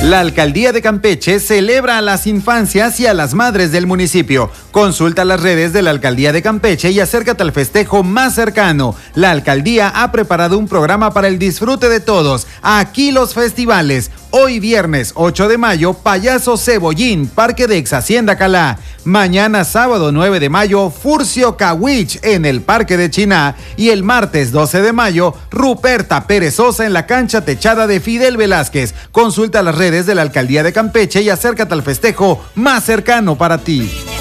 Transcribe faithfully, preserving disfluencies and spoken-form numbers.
La Alcaldía de Campeche celebra a las infancias y a las madres del municipio. Consulta las redes de la Alcaldía de Campeche y acércate al festejo más cercano. La Alcaldía ha preparado un programa para el disfrute de todos. Aquí los festivales. Hoy viernes ocho de mayo, Payaso Cebollín, Parque de Ex Hacienda Calá. Mañana sábado nueve de mayo, Furcio Cawich en el Parque de Chiná. Y el martes doce de mayo, Ruperta Perezosa en la cancha techada de Fidel Velázquez. Consulta las redes de la Alcaldía de Campeche y acércate al festejo más cercano para ti.